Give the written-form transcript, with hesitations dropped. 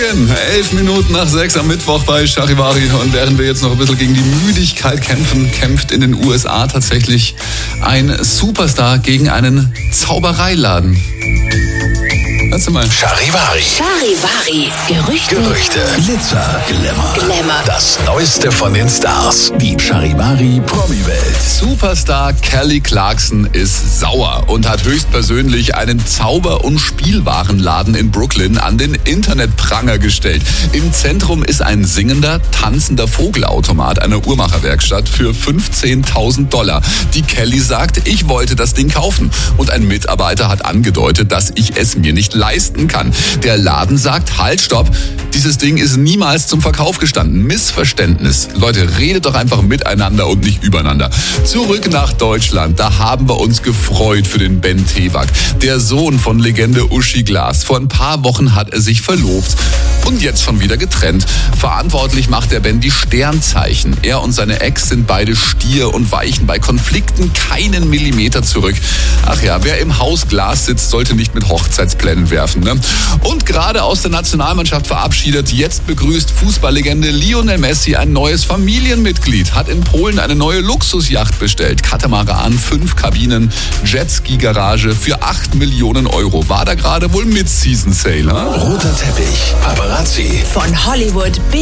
Morgen, 6:11 am Mittwoch bei Charivari. Und während wir jetzt noch ein bisschen gegen die Müdigkeit kämpfen, kämpft in den USA tatsächlich ein Superstar gegen einen Zaubereiladen. Hörst du mal? Charivari. Gerüchte. Glitzer. Glamour. Das Neueste von den Stars. Die Charivari Promi-Welt. Superstar Kelly Clarkson ist sauer und hat höchstpersönlich einen Zauber- und Spielwarenladen in Brooklyn an den Internetpranger gestellt. Im Zentrum ist ein singender, tanzender Vogelautomat einer Uhrmacherwerkstatt für $15.000. Die Kelly sagt, ich wollte das Ding kaufen. Und ein Mitarbeiter hat angedeutet, dass ich es mir nicht leisten kann. Der Laden sagt, halt, stopp, dieses Ding ist niemals zum Verkauf gestanden. Missverständnis. Leute, redet doch einfach miteinander und nicht übereinander. Zurück nach Deutschland, da haben wir uns gefreut für den Ben Tewak. Der Sohn von Legende Uschi Glas. Vor ein paar Wochen hat er sich verlobt und jetzt schon wieder getrennt. Verantwortlich macht der Ben die Sternzeichen. Er und seine Ex sind beide Stier und weichen bei Konflikten keinen Millimeter zurück. Ach ja, wer im Haus Glas sitzt, sollte nicht mit Hochzeitsplänen werfen, ne? Und gerade aus der Nationalmannschaft verabschiedet, jetzt begrüßt Fußballlegende Lionel Messi ein neues Familienmitglied, hat in Polen eine neue Luxusjacht bestellt. Katamaran, 5 Kabinen, Jetski-Garage für 8 Millionen Euro. War da gerade wohl Mid-Season-Sale, ne? Roter Teppich, Paparazzi. Von Hollywood bis